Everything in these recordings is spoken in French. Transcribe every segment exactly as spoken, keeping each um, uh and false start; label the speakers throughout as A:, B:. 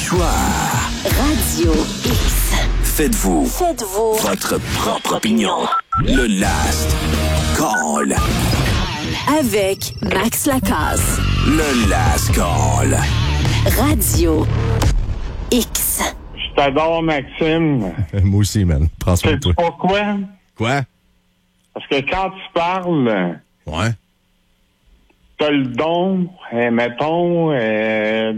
A: choix.
B: Radio X.
A: Faites-vous.
B: Faites-vous.
A: Votre propre opinion. Le Last Call.
B: Avec Max Lacasse.
A: Le Last Call.
B: Radio X.
C: Je t'adore, Maxime.
D: Moi aussi, man. Prends soin de
C: Sais-tu
D: toi.
C: pourquoi?
D: Quoi?
C: Parce que quand tu parles,
D: Ouais.
C: t'as le don, euh, mettons, euh,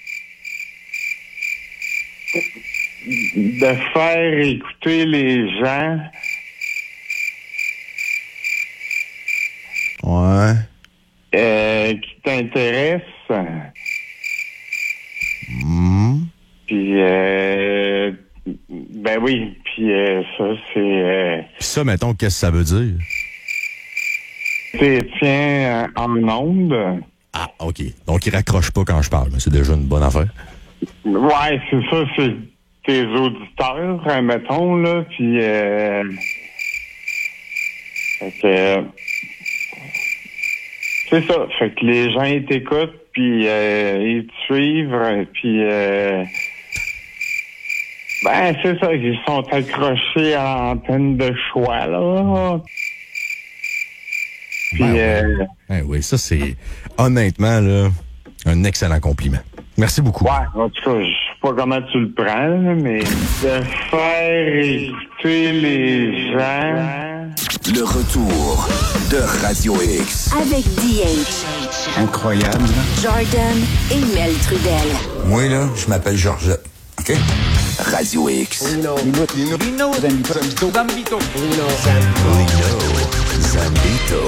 C: de faire écouter les gens.
D: Ouais.
C: Euh, qui t'intéressent.
D: Mmh.
C: Puis, euh, ben oui, puis euh, ça, c'est... Euh,
D: Pis ça, mettons, qu'est-ce que ça veut dire?
C: t'es tiens en onde.
D: Ah, OK. Donc, il raccroche pas quand je parle, mais c'est déjà une bonne affaire.
C: Ouais, c'est ça, c'est tes auditeurs, hein, mettons, là, puis... Euh, fait que... C'est ça, fait que les gens, ils t'écoutent, puis euh, ils te suivent, puis... Euh, ben, c'est ça, ils sont accrochés à l'antenne de choix, là. Puis,
D: Ben,
C: euh,
D: Ben oui, ça, c'est honnêtement, là, un excellent compliment. Merci beaucoup.
C: ouais, en tout cas, je sais pas comment tu le prends, là, mais de faire écouter les gens...
A: Le retour de Radio X.
B: Avec D H,
E: Incroyable.
B: Jordan et Mel Trudel.
E: Moi, là, je m'appelle Georgette. OK?
A: Radio X.
E: Lino, Lino, Lino, Lino, Zambito, Zambito, Zambito, Lino,
A: Zambito.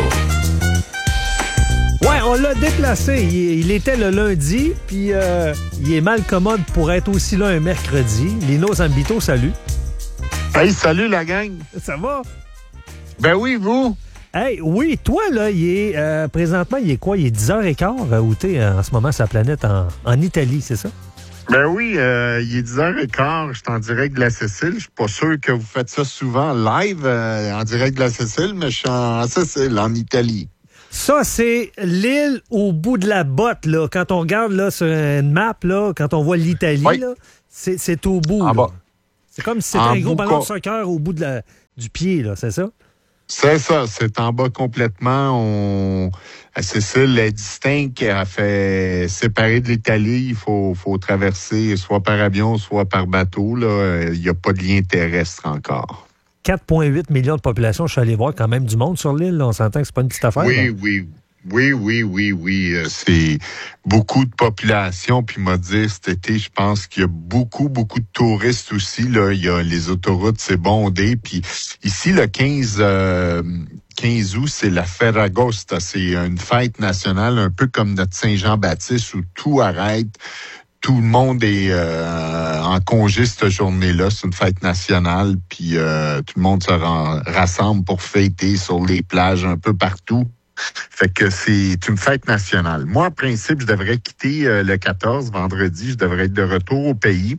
F: Ouais, on l'a déplacé. Il, il était le lundi, puis euh, il est mal commode pour être aussi là un mercredi. Lino Zambito, salut.
G: Hey, salut la gang.
F: Ça va?
G: Ben oui, vous?
F: Hey, oui, toi, là, il est, euh, présentement, il est quoi? Il est dix heures quinze euh, où t'es euh, en ce moment sur la planète en, en Italie, c'est ça?
G: Ben oui, euh, il est dix heures quinze, je suis en direct de la Sicile. Je suis pas sûr que vous faites ça souvent live, euh, en direct de la Sicile, mais je suis en Sicile, en Italie.
F: Ça, c'est l'île au bout de la botte, là. Quand on regarde là, sur une map, là, quand on voit l'Italie,
G: Oui.
F: là, c'est, c'est au bout.
G: En
F: là.
G: bas.
F: C'est comme si c'était
G: En
F: un gros
G: bout,
F: ballon de
G: quoi.
F: soccer au bout de la, du pied, là, c'est ça?
G: C'est ça, c'est en bas complètement. On... La Sicile est distincte, elle fait séparer de l'Italie. Il faut, faut traverser soit par avion, soit par bateau. Là. Il n'y a pas de lien terrestre encore.
F: quatre virgule huit millions de population, je suis allé voir quand même du monde sur l'île. Là. On s'entend que c'est pas une petite affaire.
G: Oui,
F: là.
G: oui, oui, oui, oui, oui. Euh, C'est beaucoup de population. Puis m'a dit cet été, je pense qu'il y a beaucoup, beaucoup de touristes aussi. Là, il y a les autoroutes, c'est bondé. Puis ici, le quinze, euh, quinze août, c'est la Ferragosta. C'est une fête nationale, un peu comme notre Saint-Jean-Baptiste, où tout arrête. Tout le monde est euh, en congé cette journée-là. C'est une fête nationale. Puis euh, tout le monde se ren- rassemble pour fêter sur les plages un peu partout. Fait que c'est une fête nationale. Moi, en principe, je devrais quitter euh, le quatorze, vendredi. Je devrais être de retour au pays.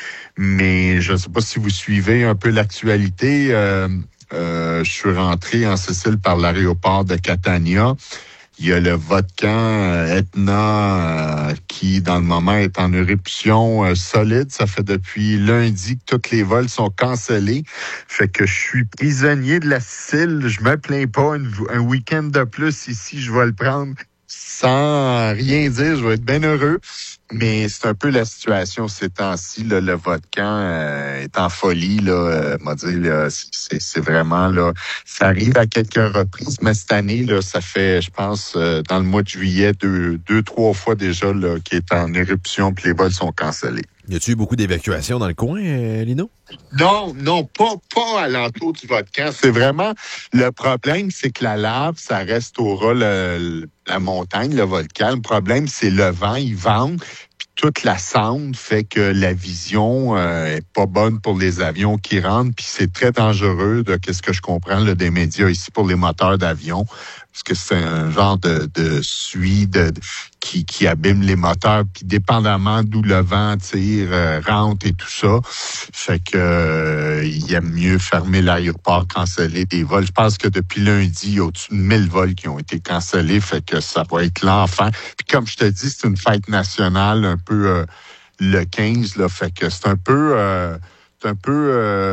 G: Mais je ne sais pas si vous suivez un peu l'actualité. Euh, euh, je suis rentré en Sicile par l'aéroport de Catania. Il y a le Vodkan euh, Etna euh, qui, dans le moment, est en éruption euh, solide. Ça fait depuis lundi que tous les vols sont cancellés. Fait que je suis prisonnier de la Sicile. Je me plains pas. Une, un week-end de plus ici, je vais le prendre sans rien dire. Je vais être bien heureux. Mais c'est un peu la situation ces temps-ci. Là, le Vodkan euh, est en folie. Là, euh, m'a dit, là, c'est, c'est vraiment là. Ça arrive à quelques reprises, mais cette année, là, ça fait, je pense, euh, dans le mois de juillet, deux, deux, trois fois déjà là, qui est en éruption, puis les vols sont cancellés.
H: Y a-tu eu beaucoup d'évacuations dans le coin, euh, Lino?
G: Non, non, pas, pas à l'entour du Vodkan. C'est vraiment le problème, c'est que la lave, ça restaurera le, la montagne, le volcan. Le problème, c'est le vent, il vente. Puis toute la cendre fait que la vision euh, est pas bonne pour les avions qui rentrent. Puis c'est très dangereux, de qu'est-ce que je comprends là, des médias ici pour les moteurs d'avion. Parce que c'est un genre de, de suie de, de, qui, qui abîme les moteurs, puis dépendamment d'où le vent tire, euh, rentre et tout ça, fait que euh, il aime mieux fermer l'aéroport, canceller des vols. Je pense que depuis lundi, il y a au-dessus de mille vols qui ont été cancellés, fait que ça va être l'enfer. Puis comme je te dis, c'est une fête nationale un peu... Euh, le quinze, là. Fait que c'est un peu... Euh, c'est un peu...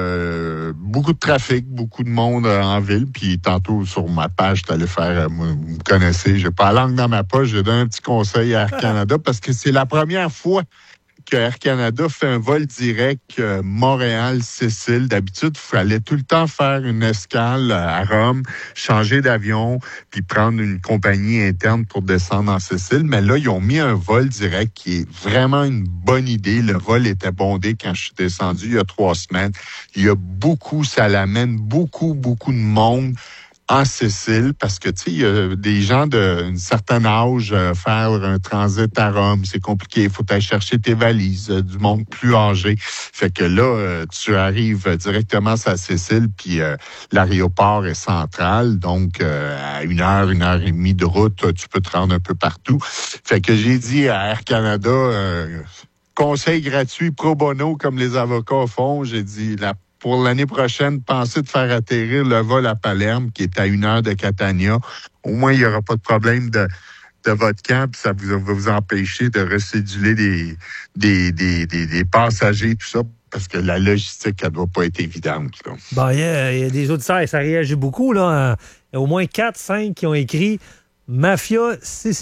G: Euh, beaucoup de trafic, beaucoup de monde euh, en ville. Puis tantôt, sur ma page, je suis allé faire... Euh, vous me connaissez, j'ai pas la langue dans ma poche. J'ai donné un petit conseil à Air Canada parce que c'est la première fois que Air Canada fait un vol direct euh, Montréal-Sicile. D'habitude, il fallait tout le temps faire une escale à Rome, changer d'avion, puis prendre une compagnie interne pour descendre en Sicile. Mais là, ils ont mis un vol direct qui est vraiment une bonne idée. Le vol était bondé quand je suis descendu il y a trois semaines. Il y a beaucoup, ça l'amène beaucoup, beaucoup de monde en Sicile, parce que, tu sais, il y a des gens d'un certain âge, euh, faire un transit à Rome, c'est compliqué. Il faut aller chercher tes valises, euh, du monde plus âgé. Fait que là, euh, tu arrives directement à Sicile, puis euh, l'aéroport est central. Donc, euh, à une heure, une heure et demie de route, tu peux te rendre un peu partout. Fait que j'ai dit à Air Canada, euh, conseil gratuit pro bono, comme les avocats font. J'ai dit, la pour l'année prochaine, pensez de faire atterrir le vol à Palerme, qui est à une heure de Catania. Au moins, il n'y aura pas de problème de, de votre camp, puis ça vous, va vous empêcher de recéduler des, des, des, des, des passagers, tout ça, parce que la logistique, elle ne doit pas être évidente. Là.
F: Bon, il y, y a des auditeurs, et ça réagit beaucoup, là. Il y a au moins quatre, cinq qui ont écrit « Mafia sicilienne ».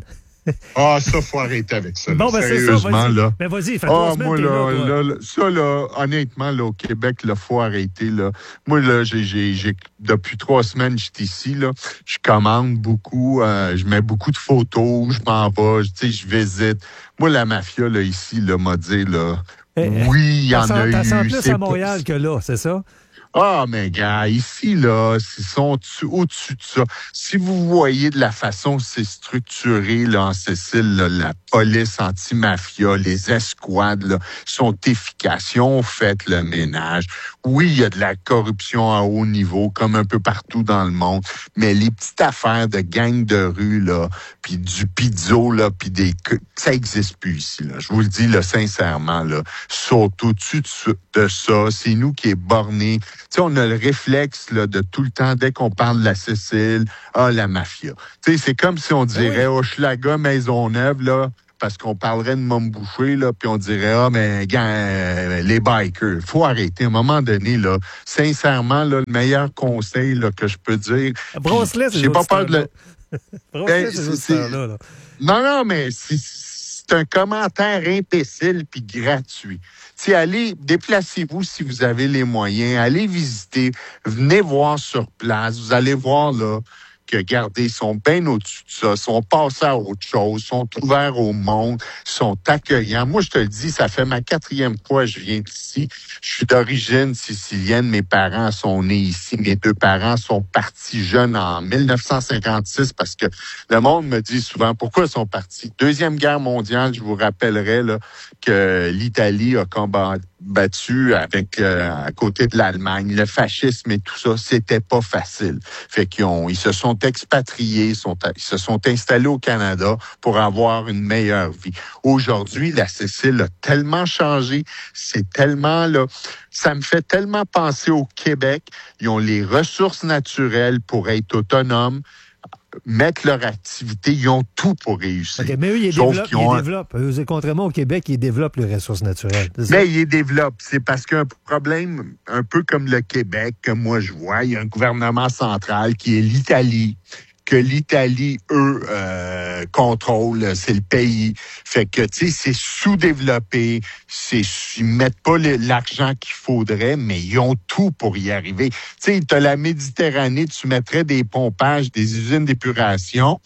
G: Ah, ça, faut arrêter avec ça.
F: Bon, ben,
G: sérieusement,
F: c'est ça, vas-y.
G: là.
F: Mais vas-y, fais trois
G: ah,
F: semaines,
G: moi,
F: t'es
G: là,
F: là,
G: là, là, ça, là, honnêtement, là, au Québec, il faut arrêter, là. Moi, là, j'ai, j'ai, j'ai, depuis trois semaines, je suis ici, là. Je commande beaucoup, euh, je mets beaucoup de photos, je m'en vais, tu sais, je visite. Moi, la mafia, là, ici, là, m'a dit, là, eh, oui, il y en a eu.
F: T'as senti plus à Montréal pas... que là, c'est ça?
G: Ah, mais gars, ici, là, ils sont au-dessus de ça. Si vous voyez de la façon que c'est structuré, là, en Sicile, là, la police anti-mafia, les escouades, là, sont efficaces. Ils ont fait le ménage. Oui, il y a de la corruption à haut niveau, comme un peu partout dans le monde, mais les petites affaires de gangs de rue, là, puis du pizzo, là, puis des... ça existe plus ici, là. Je vous le dis, là, sincèrement, là, saute au-dessus de ça. C'est nous qui est bornés. Tu sais, on a le réflexe là, de tout le temps, dès qu'on parle de la Sicile, ah, la mafia. Tu sais, c'est comme si on dirait oui. Hochelaga, Maisonneuve, là, parce qu'on parlerait de Montboucher, là, puis on dirait, ah, mais gars, euh, les bikers. Faut arrêter. À un moment donné, là, sincèrement, là, le meilleur conseil là, que je peux dire...
F: Brosse-les,
G: j'ai pas peur de le...
F: Brosse-les, ces auditeurs-là. Là.
G: Non, non, mais c'est, c'est un commentaire imbécile puis gratuit. T'sais, allez, déplacez-vous si vous avez les moyens, allez visiter, venez voir sur place, vous allez voir là que, regardez, ils sont bien au-dessus de ça, sont passés à autre chose, sont ouverts au monde, sont accueillants. Moi, je te le dis, ça fait ma quatrième fois que je viens d'ici. Je suis d'origine sicilienne, mes parents sont nés ici, mes deux parents sont partis jeunes en dix-neuf cent cinquante-six parce que le monde me dit souvent pourquoi ils sont partis. Deuxième guerre mondiale, je vous rappellerai là, que l'Italie a combattu avec euh, à côté de l'Allemagne, le fascisme et tout ça, c'était pas facile. Fait qu'ils ont, ils se sont expatriés, ils, sont, ils se sont installés au Canada pour avoir une meilleure vie. Aujourd'hui, la Sicile a tellement changé, c'est tellement là, ça me fait tellement penser au Québec. Ils ont les ressources naturelles pour être autonomes, mettre leur activité, ils ont tout pour réussir.
F: Okay, mais eux, ils
G: Sauf
F: développent.
G: qu'ils ont
F: Ils développent. Eux, contrairement au Québec, ils développent les ressources naturelles.
G: Mais ils les développent. C'est parce qu'un problème, un peu comme le Québec, que moi je vois, il y a un gouvernement central qui est l'Italie, que l'Italie, eux, euh, contrôlent, c'est le pays. Fait que, tu sais, c'est sous-développé, c'est, ils mettent pas le, l'argent qu'il faudrait, mais ils ont tout pour y arriver. Tu sais, t'as la Méditerranée, tu mettrais des pompages, des usines d'épuration,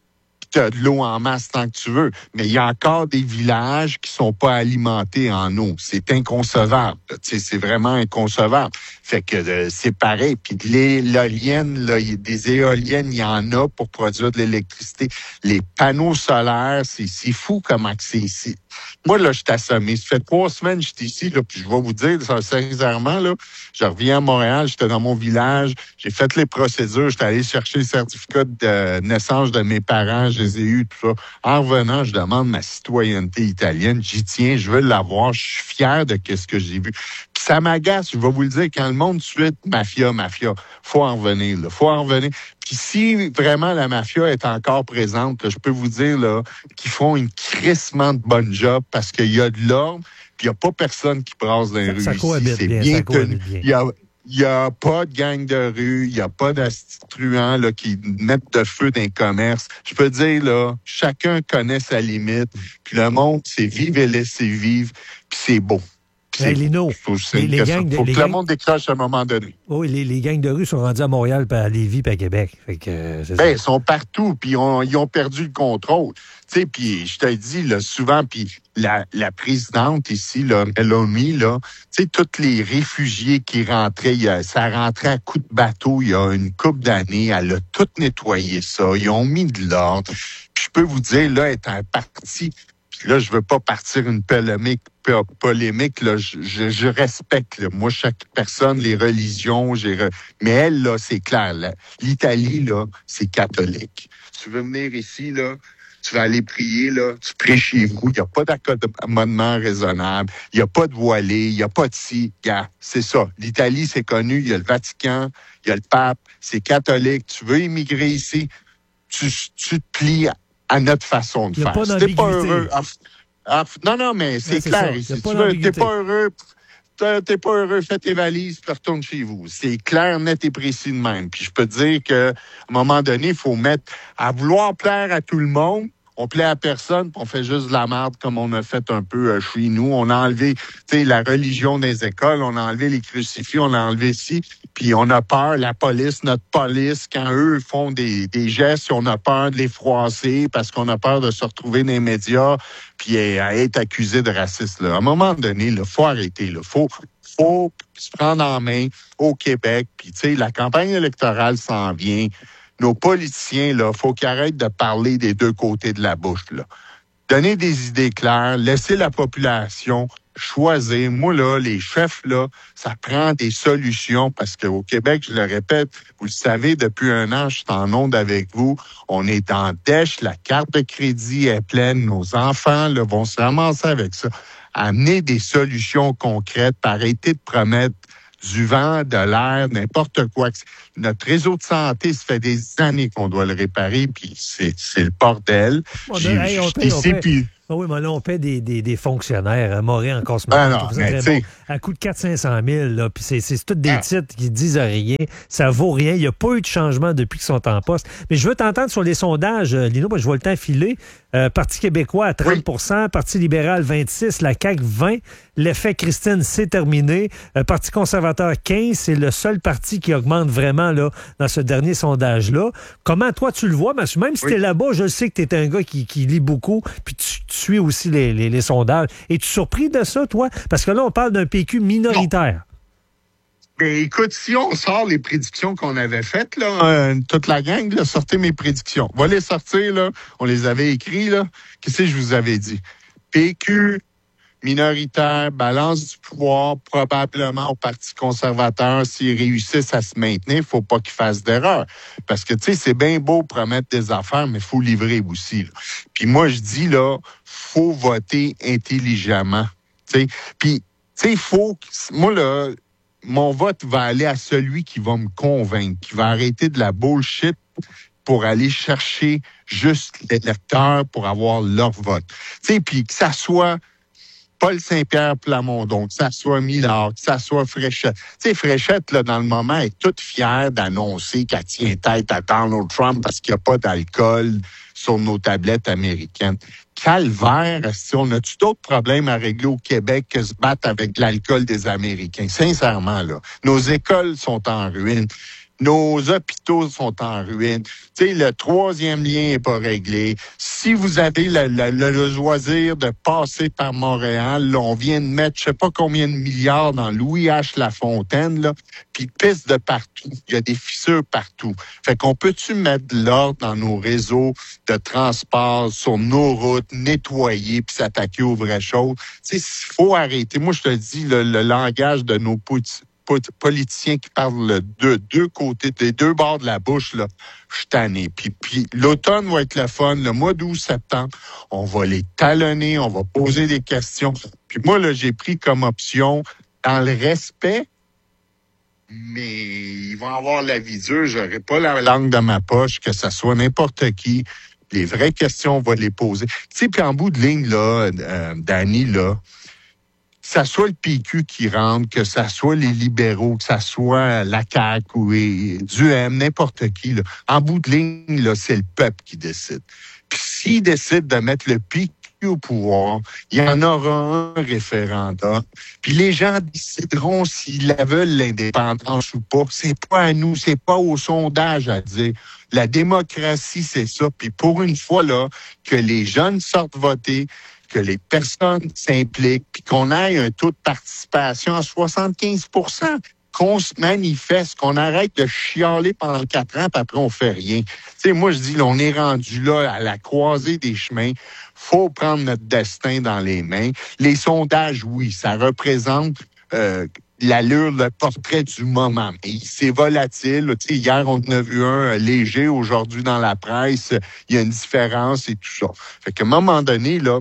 G: tu as de l'eau en masse tant que tu veux, mais il y a encore des villages qui sont pas alimentés en eau. C'est inconcevable. Tu sais, c'est vraiment inconcevable. Fait que euh, c'est pareil. Puis de l'éolienne, là, y a des éoliennes, il y en a pour produire de l'électricité. Les panneaux solaires, c'est, c'est fou comment que c'est ici. Moi, là, je suis assommé. Ça fait trois semaines que j'étais ici, là, puis je vais vous dire, ça, sincèrement, là, je reviens à Montréal, j'étais dans mon village, j'ai fait les procédures, j'étais allé chercher le certificat de naissance de mes parents, je les ai eus, tout ça. En revenant, je demande ma citoyenneté italienne. J'y tiens, je veux l'avoir, je suis fier de ce que j'ai vu. Puis ça m'agace, je vais vous le dire, quand le monde suit mafia, mafia, faut en revenir, là, faut en revenir. Puis Puis si vraiment la mafia est encore présente, là, je peux vous dire là, qu'ils font une crissement de bonne job parce qu'il y a de l'ordre, puis il n'y a pas personne qui brasse dans les
F: Ça,
G: rues
F: ça
G: ici.
F: cohabite
G: C'est
F: bien,
G: bien
F: ça
G: tenu.
F: cohabite bien.
G: Il y a, il y a pas de gang de rue, il n'y a pas d'astituants là, qui mettent de feu dans les commerces. Je peux dire, là, chacun connaît sa limite, puis le monde, c'est vivre et laisser vivre, puis c'est beau. Puis
F: Hey,
G: c'est
F: Lino,
G: beau. Faut, c'est
F: les-
G: une
F: les
G: question.
F: gangs de-
G: Faut
F: les
G: que le
F: gangs-
G: monde décroche à un moment donné.
F: Oui, les, les gangs de rue sont rendus à Montréal, puis à Lévis, puis à Québec. Fait que, euh, c'est
G: Ben,
F: ça.
G: ils sont partout, puis on- ils ont perdu le contrôle. Tu sais, puis je te le dis, là, souvent, puis la, la présidente ici, là, Meloni, là, tu sais, tous les réfugiés qui rentraient, il y a- ça rentrait à coups de bateau il y a une couple d'années, elle a tout nettoyé ça, ils ont mis de l'ordre. Puis je peux vous dire, là, est un parti, puis là, je veux pas partir une polémique, po- polémique, là, je, je, je respecte, là. Moi, chaque personne, les religions, j'ai, re- mais elle, là, c'est clair, là, l'Italie, là, c'est catholique. Tu veux venir ici, là, tu vas aller prier, là, tu pries chez vous, il n'y a pas d'accommodement raisonnable, il n'y a pas de voilée, il n'y a pas de ci, gars, c'est ça. L'Italie, c'est connu, il y a le Vatican, il y a le pape, c'est catholique, tu veux immigrer ici, tu, tu te plies à notre façon de
F: Il y a
G: faire.
F: pas
G: Si t'es pas
F: d'ambiguïté.
G: heureux, ah, ah, non, non, mais c'est
F: Ouais, c'est
G: clair
F: ça, il y a
G: ici.
F: pas
G: Tu veux, t'es
F: d'ambiguïté.
G: pas heureux, t'es t'es pas heureux, fais tes valises, puis retourne chez vous. C'est clair, net et précis de même. Puis je peux te dire qu'à un moment donné, il faut mettre, à vouloir plaire à tout le monde, on plaît à personne, puis on fait juste de la merde comme on a fait un peu euh, chez nous. On a enlevé, tu sais, la religion des écoles, on a enlevé les crucifix, on a enlevé ci, puis on a peur, la police, notre police, quand eux font des, des gestes, on a peur de les froisser parce qu'on a peur de se retrouver dans les médias puis euh, à être accusé de racisme. Là. À un moment donné, il faut arrêter. Il faut, faut se prendre en main au Québec. Puis, tu sais, la campagne électorale s'en vient. Nos politiciens, là, faut qu'ils arrêtent de parler des deux côtés de la bouche, là. Donner des idées claires, laisser la population choisir. Moi, là, les chefs, là, ça prend des solutions parce qu'au Québec, je le répète, vous le savez, depuis un an, je suis en onde avec vous. On est en dèche, la carte de crédit est pleine. Nos enfants, là, vont se ramasser avec ça. Amener des solutions concrètes, arrêter de promettre du vent, de l'air, n'importe quoi. Notre réseau de santé, ça fait des années qu'on doit le réparer, puis c'est, c'est le bordel.
F: On a-
G: J'ai-
F: hey, on paye, on
G: ici,
F: paye.
G: puis-
F: Ah oui, mais là, on paie des, des, des fonctionnaires. Hein, Morin, encore ce
G: Ah
F: matin,
G: non,
F: je trouve ça
G: mais
F: très
G: tu sais-
F: bon. À coût de quatre cents à cinq cent mille, là, puis c'est, c'est tous des
G: Ah.
F: titres qui disent rien. Ça vaut rien. Il n'y a pas eu de changement depuis qu'ils sont en poste. Mais je veux t'entendre sur les sondages, euh, Lino, moi, je vois le temps filer. Euh, Parti québécois à trente pour cent, Parti libéral vingt-six pour cent, la C A Q vingt pour cent. L'effet Christine, c'est terminé. Euh, Parti conservateur quinze pour cent, c'est le seul parti qui augmente vraiment là, dans ce dernier sondage-là. Comment toi, tu le vois? Parce que même si
G: Oui.
F: tu es là-bas, je sais que tu es un gars qui, qui lit beaucoup, puis tu, tu suis aussi les, les, les sondages. Es-tu surpris de ça, toi? Parce que là, on parle d'un P Q minoritaire.
G: Ben, écoute, si on sort les prédictions qu'on avait faites, là, euh, toute la gang, là, sortez mes prédictions. On va les sortir, là. On les avait écrits, là. Qu'est-ce que je vous avais dit? P Q, minoritaire, balance du pouvoir, probablement au Parti conservateur, s'ils réussissent à se maintenir, il faut pas qu'ils fassent d'erreur. Parce que, tu sais, c'est bien beau promettre des affaires, mais il faut livrer aussi, là. Puis moi, je dis, là, faut voter intelligemment. Tu sais, puis, tu sais, il faut... Moi, là, mon vote va aller à celui qui va me convaincre, qui va arrêter de la bullshit pour aller chercher juste les électeurs pour avoir leur vote. Tu sais, puis que ça soit Paul Saint-Pierre Plamondon, que ça soit Millard, que ça soit Fréchette. Tu sais, Fréchette, là, dans le moment, est toute fière d'annoncer qu'elle tient tête à Donald Trump parce qu'il n'y a pas d'alcool sur nos tablettes américaines. Calvaire, si on a-tu d'autres problèmes à régler au Québec que se battre avec l'alcool des Américains? Sincèrement, là. Nos écoles sont en ruine. Nos hôpitaux sont en ruine. Tu sais, le troisième lien n'est pas réglé. Si vous avez le, le, le, le loisir de passer par Montréal, là, on vient de mettre je sais pas combien de milliards dans Louis H. Lafontaine, là, puis pisse de partout. Il y a des fissures partout. Fait qu'on peut-tu mettre de l'ordre dans nos réseaux de transport, sur nos routes, nettoyer, puis s'attaquer aux vraies choses? Tu sais, il faut arrêter. Moi, je te dis, le, le langage de nos petits politiciens qui parlent de deux côtés, des deux bords de la bouche, là, je suis tanné. Puis, puis l'automne va être le fun, le mois d'août, septembre, on va les talonner, on va poser des questions. Puis moi, là, j'ai pris comme option, dans le respect, mais ils vont avoir la vie dure. J'aurai pas la langue dans ma poche, que ça soit n'importe qui. Les vraies questions, on va les poser. Tu sais, puis en bout de ligne, là, euh, Danny, là, que ça soit le P Q qui rentre, que ça soit les libéraux, que ça soit la C A Q ou les, du M, n'importe qui, là. En bout de ligne, là, c'est le peuple qui décide. Puis s'il décide de mettre le P Q au pouvoir, il y en aura un référendum. Puis les gens décideront s'ils la veulent, l'indépendance ou pas. C'est pas à nous, c'est pas au sondage à dire. La démocratie, c'est ça. Puis pour une fois, là, que les jeunes sortent voter, que les personnes s'impliquent, puis qu'on ait un taux de participation à soixante-quinze pour cent, qu'on se manifeste, qu'on arrête de chialer pendant quatre ans, puis après, on fait rien. Tu sais, moi, je dis, là, on est rendu là, à la croisée des chemins. Faut prendre notre destin dans les mains. Les sondages, oui, ça représente euh, l'allure, le portrait du moment. Mais c'est volatile. Tu sais, hier, on en a vu un léger. Aujourd'hui, dans la presse, il y a une différence et tout ça. Fait qu'à un moment donné, là,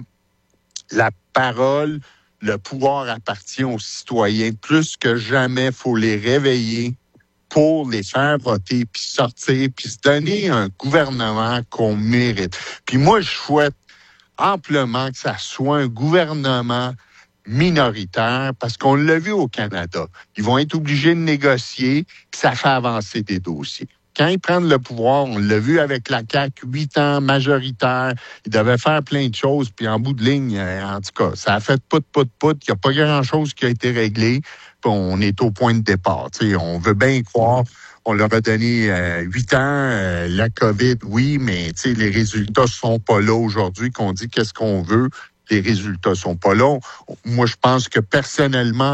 G: la parole, le pouvoir appartient aux citoyens. Plus que jamais, il faut les réveiller pour les faire voter, puis sortir, puis se donner un gouvernement qu'on mérite. Puis moi, je souhaite amplement que ça soit un gouvernement minoritaire, parce qu'on l'a vu au Canada. Ils vont être obligés de négocier, puis ça fait avancer des dossiers. Quand ils prennent le pouvoir, on l'a vu avec la C A Q, huit ans, majoritaire, ils devaient faire plein de choses, puis en bout de ligne, en tout cas, ça a fait pout, pout, pout, il n'y a pas grand-chose qui a été réglé, puis on est au point de départ. T'sais, on veut bien croire, on leur a donné euh, huit ans, euh, la COVID, oui, mais les résultats sont pas là aujourd'hui, qu'on dit qu'est-ce qu'on veut, les résultats sont pas là. Moi, je pense que personnellement,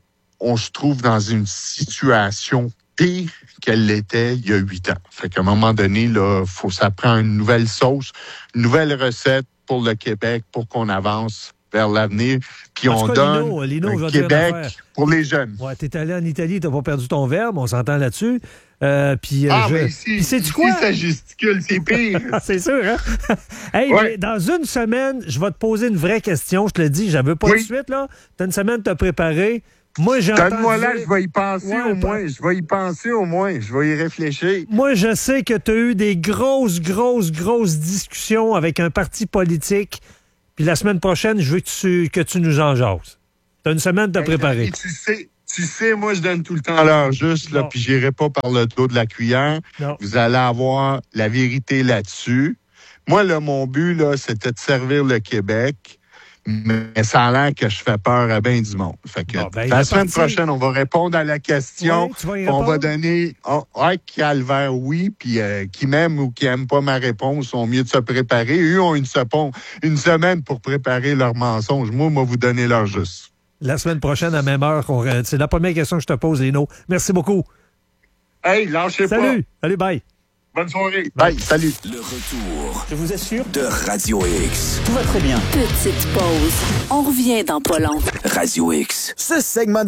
G: on se trouve dans une situation pire qu'elle l'était il y a huit ans. Fait qu'à un moment donné, là, faut ça prend une nouvelle sauce, une nouvelle recette pour le Québec pour qu'on avance vers l'avenir. Puis on
F: cas,
G: donne
F: Lino, Lino,
G: un
F: je vais te dire
G: Québec
F: une affaire.
G: pour les jeunes.
F: Ouais, t'es allé en Italie, t'as pas perdu ton verbe, on s'entend là-dessus. Euh, puis, euh,
G: ah,
F: je...
G: mais si,
F: puis sais-tu
G: si
F: quoi?
G: ça gesticule, c'est pire.
F: C'est sûr, hein? Hey,
G: ouais.
F: mais dans une semaine, je vais te poser une vraie question. Je te le dis, je veux pas
G: oui.
F: tout de suite, là. T'as une semaine de te préparer. Moi, j'ai entendu...
G: Donne-moi là, je vais y penser
F: ouais,
G: au moins. Je vais y penser au moins. Je vais y réfléchir.
F: Moi, je sais que tu as eu des grosses, grosses, grosses discussions avec un parti politique. Puis la semaine prochaine, je veux que tu, que tu nous en jases. Tu as une semaine de te préparer.
G: Et tu sais, tu sais, moi, je donne tout le temps l'heure juste, là, puis j'irai pas par le dos de la cuillère.
F: Non.
G: Vous allez avoir la vérité là-dessus. Moi, là, mon but, là, c'était de servir le Québec. Mais ça a l'air que je fais peur à bien du monde. Fait que
F: bon, ben,
G: la semaine
F: parti.
G: prochaine, on va répondre à la question.
F: Oui, tu vas y
G: on
F: répondre?
G: va donner oh, ouais, calvaire, oui, puis euh, qui m'aime ou qui aime pas ma réponse sont mieux de se préparer. Eux ont une, sepon, une semaine pour préparer leurs mensonges. Moi, moi, vous donner leur juste.
F: La semaine prochaine, à même heure, qu'on... c'est la première question que je te pose, Lino. Merci beaucoup.
G: Hey, lâchez
F: Salut.
G: pas.
F: Salut. Salut, bye.
G: Bonne soirée. Bye. Salut.
A: Le retour
E: Je vous assure,
A: de Radio X.
E: tout va très bien.
B: Petite pause. On revient dans pas long.
A: Radio X.
H: Ce segment